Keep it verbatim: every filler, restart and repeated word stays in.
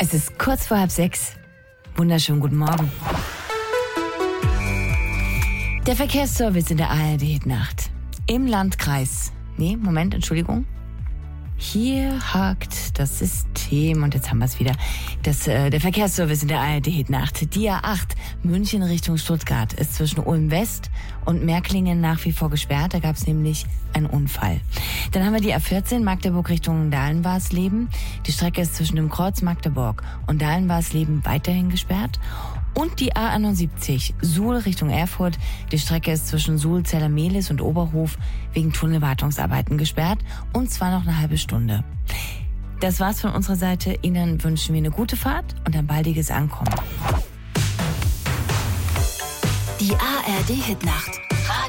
Es ist kurz vor halb sechs. Wunderschönen guten Morgen. Der Verkehrsservice in der A R D-Nacht. Im Landkreis. Nee, Moment, Entschuldigung. Hier hakt das System und jetzt haben wir es wieder. Das, äh, der Verkehrsservice in der A R D-Nacht. Die A acht München Richtung Stuttgart ist zwischen Ulm West und Märklingen nach wie vor gesperrt. Da gab es nämlich einen Unfall. Dann haben wir die A vierzehn Magdeburg Richtung Dahlen-Warsleben. Die Strecke ist zwischen dem Kreuz Magdeburg und Dahlen-Warsleben weiterhin gesperrt. Und die A einundsiebzig Suhl Richtung Erfurt. Die Strecke ist zwischen Suhl, Zellermehlis und Oberhof wegen Tunnelwartungsarbeiten gesperrt. Und zwar noch eine halbe Stunde. Das war's von unserer Seite. Ihnen wünschen wir eine gute Fahrt und ein baldiges Ankommen. Die A R D-Hitnacht.